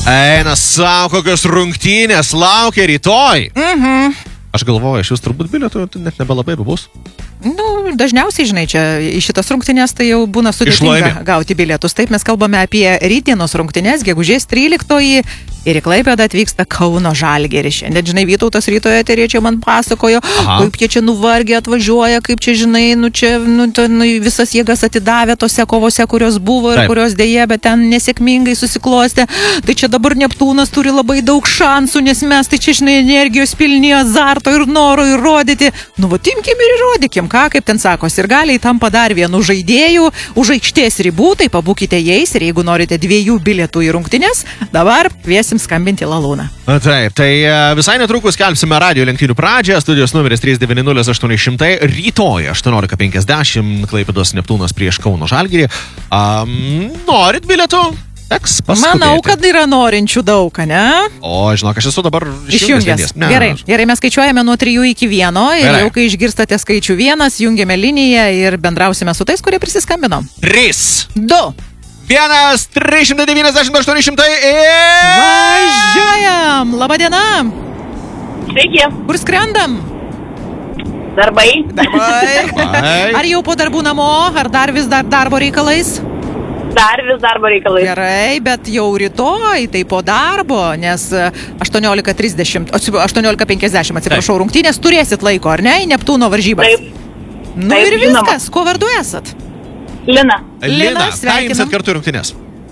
Eina savo, kokios rungtynės laukia rytoj. Aš galvoju, šis turbūt bilietų net nebelabai bus. Nu, dažniausiai, žinai, čia į šitas rungtynės tai jau būna sudėtinga gauti bilietus. Taip, mes kalbame apie rytdienos rungtynės, gegužės 13 ir į Klaipėdą atvyksta Kauno Žalgiris. Šiandien, žinai, Vytautas rytoje teriečiai man pasakojo, kaip jie čia nuvargę atvažiuoja, kaip čia, žinai, visas jėgas atidavė tose kovose, kurios buvo ir kurios dėje, bet ten nesėkmingai susiklostė. Tai čia dabar Neptūnas turi labai daug šansų, nes mes tai čia, žinai, energijos pilni, azarto ir noro įrodyti. Nu, va, imkim ir įrodykim, ką, kaip ten sako, sirgaliai tampa dar vienu žaidėjų už aikštės ribų, tai pabūkite jais ir jeigu norite 2 bilietų į rungtynes, dabar kviesim skambinti Lalūną. Taip, tai visai netrukus skelbsime radijo lenktynių pradžią, studijos numeris 390 800, rytoj 18:50 Klaipėdos Neptūnas prieš Kauno Žalgirį. Norit bilietų? Teks paskubėti. Manau, kad yra norinčių daug, ne? O, žinok, aš esu dabar išjungęs. Gerai, mes skaičiuojame nuo 3 iki 1 ir jau kai išgirstate skaičių 1, jungiame liniją ir bendrausime su tais, kurie prisiskambino. 3, 2, 1, 390 800 ir... Važiuojam! Labadiena! Sveiki! Kur skrendam? Darbai. Ar jau po darbų namo, ar dar vis darbo reikalais? Dar vis darbo reikalai. Gerai, bet jau rytoj, tai po darbo, nes 18:50, 18:50, atsiprašau, rungtynės turėsit laiko, ar ne, į Neptūno varžybas? Taip. Nu taip, ir viskas, žinoma. kuo vardu esat? Lina. Lina, ką sveikinam. imsit kartu rungtynės?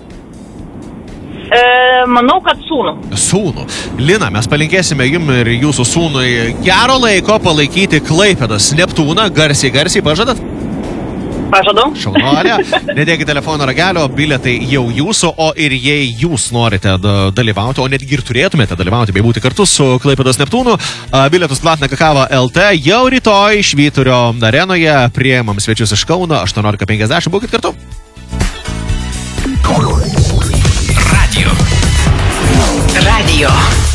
Manau, kad sūnų. Sūnų. Lina, mes palinkėsime jums ir jūsų sūnui gero laiko palaikyti Klaipėdos Neptūną. Garsiai pažadat? Pažadu. Šaunuolė. Nedėkite telefono ragelio, bilietai jau jūsų, o ir jei jūs norite dalyvauti, o netgi ir turėtumėte dalyvauti bei būti kartu su Klaipėdos Neptūnu, bilietus platina Kakava LT jau rytoj Švyturio arenoje, priėmam svečius iš Kauno, 18:50, būkit kartu. Radio.